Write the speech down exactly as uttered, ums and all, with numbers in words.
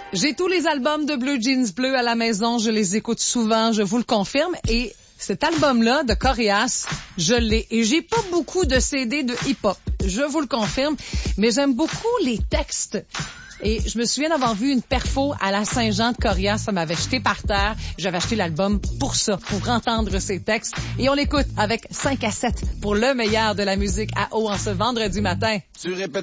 J'ai tous les albums de Bleu Jeans Bleu à la maison. Je les écoute souvent, je vous le confirme. Et cet album-là de Coréas, je l'ai. Et j'ai pas beaucoup de C D de hip-hop, je vous le confirme. Mais j'aime beaucoup les textes. Et je me souviens d'avoir vu une perfo à la Saint-Jean de Coréas. Ça m'avait jeté par terre. J'avais acheté l'album pour ça, pour entendre ces textes. Et on l'écoute avec cinq à sept pour le meilleur de la musique à eau en ce vendredi matin. Tu répètes